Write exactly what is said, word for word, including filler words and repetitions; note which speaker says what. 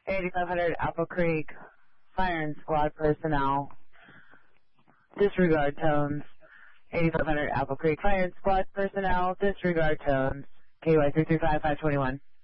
Speaker 1: eighty-five hundred Apple Creek, fire and squad personnel, disregard tones. eighty-five hundred Apple Creek, fire and squad personnel, disregard tones. K Y three three five five two one.